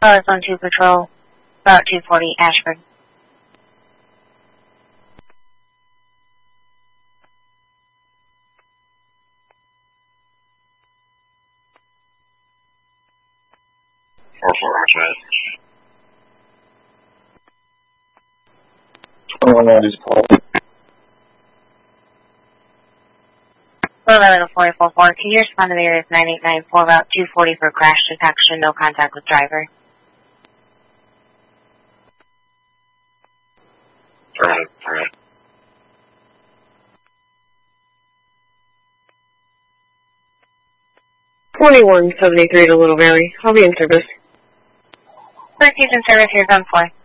Dallas 12 Patrol, Route 240, Ashford. Is called. 411-444, can you respond to the area 9894, Route 240 for crash detection, no contact with driver? Alright. 2173 to Little Valley. I'll be in service. First in service, here's on 4.